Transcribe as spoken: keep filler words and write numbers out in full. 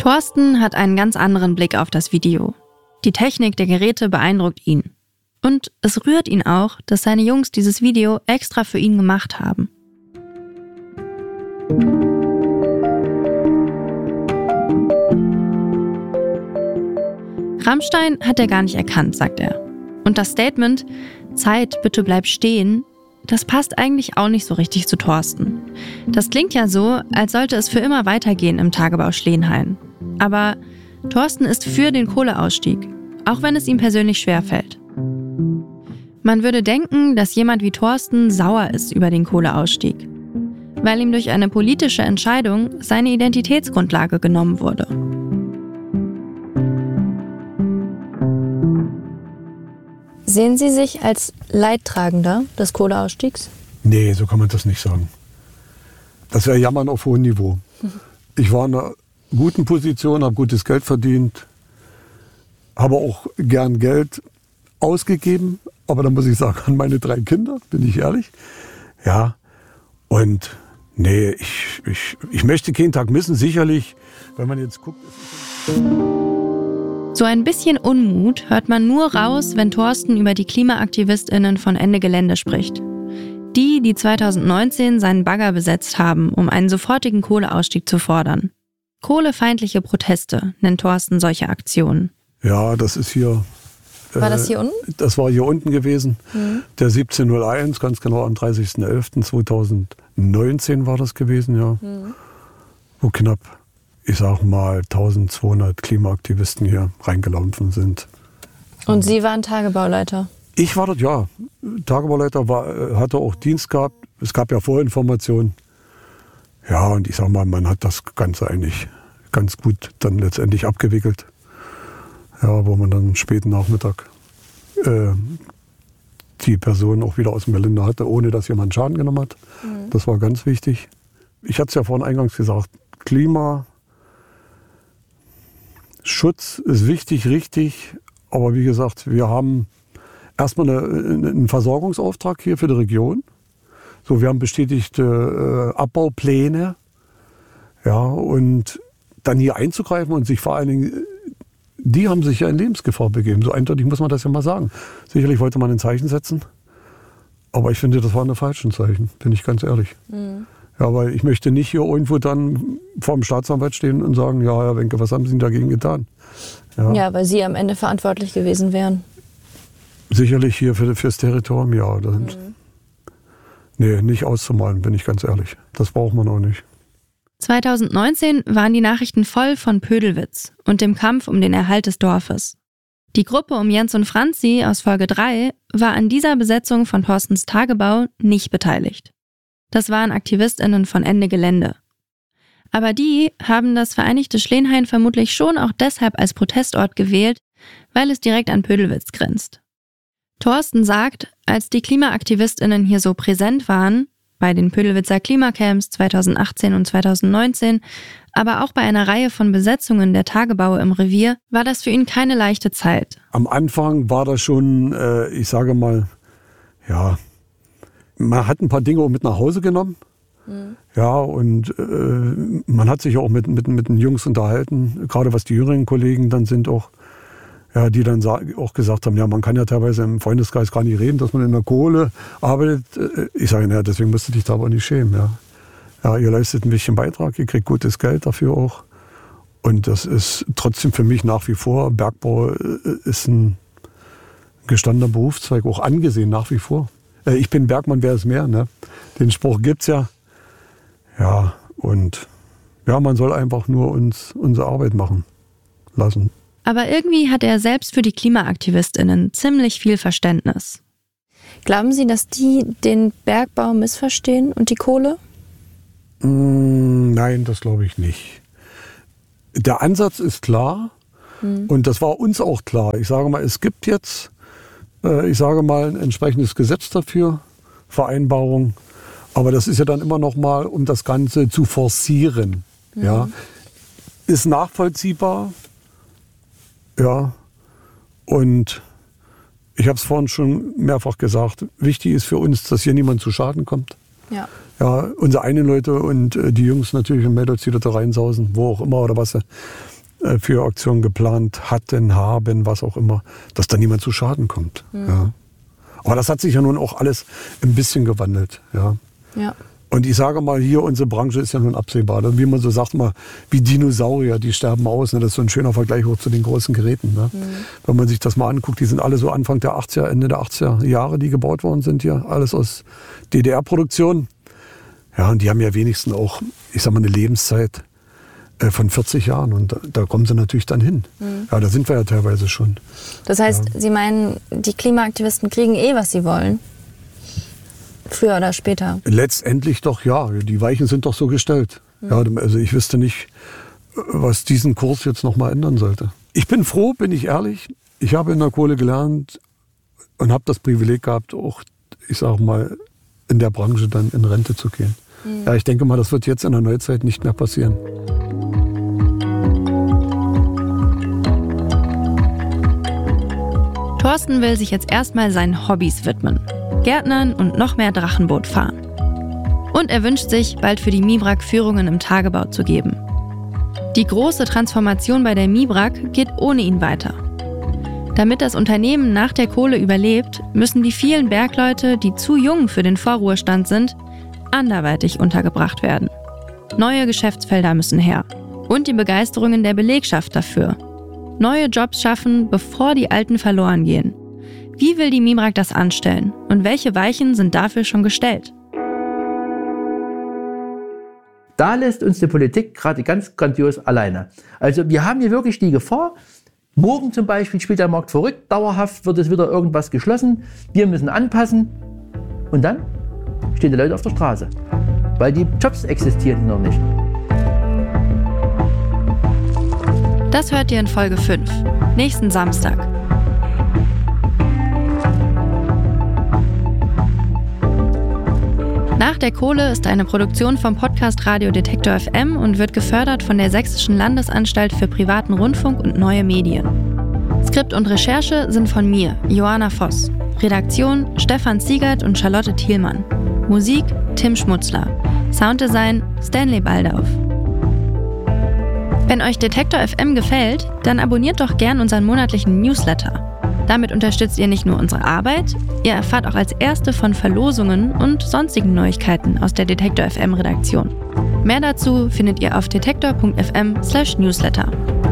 Thorsten hat einen ganz anderen Blick auf das Video. Die Technik der Geräte beeindruckt ihn. Und es rührt ihn auch, dass seine Jungs dieses Video extra für ihn gemacht haben. Rammstein hat er gar nicht erkannt, sagt er. Und das Statement, Zeit, bitte bleib stehen, das passt eigentlich auch nicht so richtig zu Thorsten. Das klingt ja so, als sollte es für immer weitergehen im Tagebau Schleenhain. Aber Thorsten ist für den Kohleausstieg, auch wenn es ihm persönlich schwerfällt. Man würde denken, dass jemand wie Thorsten sauer ist über den Kohleausstieg, weil ihm durch eine politische Entscheidung seine Identitätsgrundlage genommen wurde. Sehen Sie sich als Leidtragender des Kohleausstiegs? Nee, so kann man das nicht sagen. Das wäre Jammern auf hohem Niveau. Ich war in einer guten Position, habe gutes Geld verdient, habe auch gern Geld ausgegeben, aber da muss ich sagen, an meine drei Kinder, bin ich ehrlich. Ja, und nee, ich, ich, ich möchte keinen Tag missen, sicherlich, wenn man jetzt guckt. So ein bisschen Unmut hört man nur raus, wenn Thorsten über die KlimaaktivistInnen von Ende Gelände spricht. Die, die zweitausendneunzehn seinen Bagger besetzt haben, um einen sofortigen Kohleausstieg zu fordern. Kohlefeindliche Proteste nennt Thorsten solche Aktionen. Ja, das ist hier... War das hier unten? Das war hier unten gewesen. Mhm. Der siebzehn null eins, ganz genau am dreißigsten elften zweitausendneunzehn war das gewesen, ja. Mhm. Wo knapp, ich sag mal, eintausendzweihundert Klimaaktivisten hier reingelaufen sind. Und Sie waren Tagebauleiter? Ich war dort, ja. Tagebauleiter war, hatte auch Dienst gehabt. Es gab ja Vorinformationen. Ja, und ich sag mal, man hat das Ganze eigentlich ganz gut dann letztendlich abgewickelt. Ja, wo man dann am späten Nachmittag äh, die Person auch wieder aus dem Gelände hatte, ohne dass jemand Schaden genommen hat. Mhm. Das war ganz wichtig. Ich hatte es ja vorhin eingangs gesagt, Klimaschutz ist wichtig, richtig. Aber wie gesagt, wir haben erstmal eine, einen Versorgungsauftrag hier für die Region. So, wir haben bestätigte äh, Abbaupläne. Ja, und dann hier einzugreifen und sich vor allen Dingen, die haben sich ja in Lebensgefahr begeben. So eindeutig muss man das ja mal sagen. Sicherlich wollte man ein Zeichen setzen, aber ich finde, das war eine falsche Zeichen, bin ich ganz ehrlich. Mhm. Ja, weil ich möchte nicht hier irgendwo dann vor dem Staatsanwalt stehen und sagen, ja, Herr Wenke, was haben Sie denn dagegen getan? Ja, ja, weil Sie am Ende verantwortlich gewesen wären. Sicherlich hier für, fürs Territorium, ja. Mhm. Nee, nicht auszumalen, bin ich ganz ehrlich. Das braucht man auch nicht. zweitausendneunzehn waren die Nachrichten voll von Pödelwitz und dem Kampf um den Erhalt des Dorfes. Die Gruppe um Jens und Franzi aus Folge drei war an dieser Besetzung von Thorstens Tagebau nicht beteiligt. Das waren AktivistInnen von Ende Gelände. Aber die haben das Vereinigte Schleenhain vermutlich schon auch deshalb als Protestort gewählt, weil es direkt an Pödelwitz grenzt. Thorsten sagt, als die KlimaaktivistInnen hier so präsent waren, bei den Pödelwitzer Klimacamps zweitausendachtzehn und zweitausendneunzehn, aber auch bei einer Reihe von Besetzungen der Tagebaue im Revier, war das für ihn keine leichte Zeit. Am Anfang war das schon, äh, ich sage mal, ja, man hat ein paar Dinge auch mit nach Hause genommen. Mhm. Ja, und äh, man hat sich auch mit, mit, mit den Jungs unterhalten, gerade was die jüngeren Kollegen dann sind auch, ja, die dann auch gesagt haben, ja, man kann ja teilweise im Freundeskreis gar nicht reden, dass man in der Kohle arbeitet. Ich sage, naja, deswegen musst du dich da aber nicht schämen. Ja. Ja, ihr leistet ein bisschen Beitrag, ihr kriegt gutes Geld dafür auch. Und das ist trotzdem für mich nach wie vor, Bergbau ist ein gestandener Berufszweig, auch angesehen nach wie vor. Ich bin Bergmann, wer ist mehr, ne? Den Spruch gibt's ja. Ja, und ja, man soll einfach nur uns unsere Arbeit machen lassen. Aber irgendwie hat er selbst für die KlimaaktivistInnen ziemlich viel Verständnis. Glauben Sie, dass die den Bergbau missverstehen und die Kohle? Mm, nein, das glaube ich nicht. Der Ansatz ist klar hm. und das war uns auch klar. Ich sage mal, es gibt jetzt, äh, ich sage mal, ein entsprechendes Gesetz dafür, Vereinbarung. Aber das ist ja dann immer noch mal, um das Ganze zu forcieren. Hm. Ja, ist nachvollziehbar. Ja, und ich habe es vorhin schon mehrfach gesagt, wichtig ist für uns, dass hier niemand zu Schaden kommt. Ja. Ja, unsere einen Leute und äh, die Jungs natürlich im Mädels, die da reinsausen, wo auch immer oder was sie äh, für Auktionen geplant hatten, haben, was auch immer, dass da niemand zu Schaden kommt. Mhm. Ja. Aber das hat sich ja nun auch alles ein bisschen gewandelt. Ja. Ja. Und ich sage mal, hier unsere Branche ist ja nun absehbar. Wie man so sagt, mal wie Dinosaurier, die sterben aus. Ne? Das ist so ein schöner Vergleich auch zu den großen Geräten. Ne? Mhm. Wenn man sich das mal anguckt, die sind alle so Anfang der achtziger, Ende der achtziger Jahre, die gebaut worden sind hier. Alles aus D D R-Produktion. Ja, und die haben ja wenigstens auch, ich sag mal, eine Lebenszeit äh, von vierzig Jahren. Und da, da kommen sie natürlich dann hin. Mhm. Ja, da sind wir ja teilweise schon. Das heißt, ja. Sie meinen, die Klimaaktivisten kriegen eh, was sie wollen? Früher oder später? Letztendlich doch, ja. Die Weichen sind doch so gestellt. Mhm. Ja, also ich wüsste nicht, was diesen Kurs jetzt noch mal ändern sollte. Ich bin froh, bin ich ehrlich. Ich habe in der Kohle gelernt und habe das Privileg gehabt, auch, ich sag mal, in der Branche dann in Rente zu gehen. Mhm. Ja, ich denke mal, das wird jetzt in der Neuzeit nicht mehr passieren. Thorsten will sich jetzt erstmal seinen Hobbys widmen. Gärtnern und noch mehr Drachenboot fahren. Und er wünscht sich, bald für die MIBRAG Führungen im Tagebau zu geben. Die große Transformation bei der MIBRAG geht ohne ihn weiter. Damit das Unternehmen nach der Kohle überlebt, müssen die vielen Bergleute, die zu jung für den Vorruhestand sind, anderweitig untergebracht werden. Neue Geschäftsfelder müssen her. Und die Begeisterungen der Belegschaft dafür. Neue Jobs schaffen, bevor die alten verloren gehen. Wie will die MIBRAG das anstellen und welche Weichen sind dafür schon gestellt? Da lässt uns die Politik gerade ganz grandios alleine. Also wir haben hier wirklich die Gefahr, morgen zum Beispiel spielt der Markt verrückt, dauerhaft wird es wieder irgendwas geschlossen, wir müssen anpassen und dann stehen die Leute auf der Straße, weil die Jobs existieren noch nicht. Das hört ihr in Folge fünf, nächsten Samstag. Nach der Kohle ist eine Produktion vom Podcast Radio Detektor F M und wird gefördert von der Sächsischen Landesanstalt für privaten Rundfunk und neue Medien. Skript und Recherche sind von mir, Joanna Voss. Redaktion Stefan Ziegert und Charlotte Thielmann. Musik Tim Schmutzler. Sounddesign Stanley Baldauf. Wenn euch Detektor F M gefällt, dann abonniert doch gern unseren monatlichen Newsletter. Damit unterstützt ihr nicht nur unsere Arbeit, ihr erfahrt auch als Erste von Verlosungen und sonstigen Neuigkeiten aus der Detektor F M Redaktion. Mehr dazu findet ihr auf detektor punkt f m slash newsletter.